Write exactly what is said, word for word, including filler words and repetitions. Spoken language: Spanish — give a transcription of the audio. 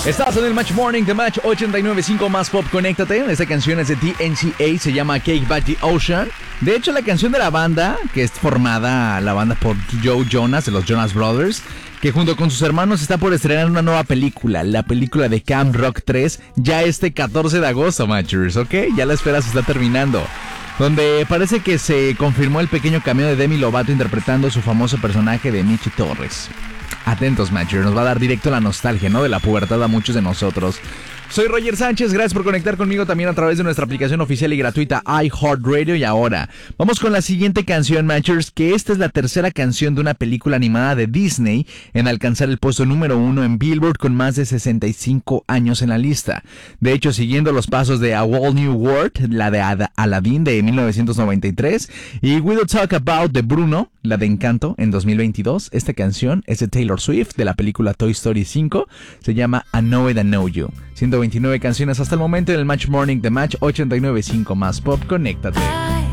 Estás en el Match Morning de Match ochenta y nueve punto cinco más Pop. Conéctate. Esta canción es de T N C A, se llama Cake by the Ocean. De hecho, la canción de la banda, que es formada la banda por Joe Jonas de los Jonas Brothers, que junto con sus hermanos está por estrenar una nueva película, la película de Camp Rock tres, ya este catorce de agosto, Matchers, ¿ok? Ya la espera se está terminando. Donde parece que se confirmó el pequeño cameo de Demi Lovato interpretando su famoso personaje de Michi Torres. Atentos, Matcher, nos va a dar directo la nostalgia, ¿no? De la pubertad a muchos de nosotros. Soy Roger Sánchez, gracias por conectar conmigo también a través de nuestra aplicación oficial y gratuita iHeartRadio. Y ahora, vamos con la siguiente canción, Matchers, que esta es la tercera canción de una película animada de Disney en alcanzar el puesto número uno en Billboard con más de sesenta y cinco años en la lista. De hecho, siguiendo los pasos de A Whole New World, la de Ad- Aladdin de mil novecientos noventa y tres, y We Don't Talk About de Bruno, la de Encanto en dos mil veintidós, esta canción es de Taylor Swift de la película Toy Story cinco, se llama I Know It I Know You. ciento veintinueve canciones hasta el momento en el Match Morning de Match ochenta y nueve punto cinco más Pop. Conéctate.